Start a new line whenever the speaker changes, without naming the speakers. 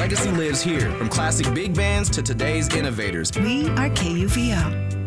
legacy lives here, from classic big bands to today's innovators.
We are KUVO.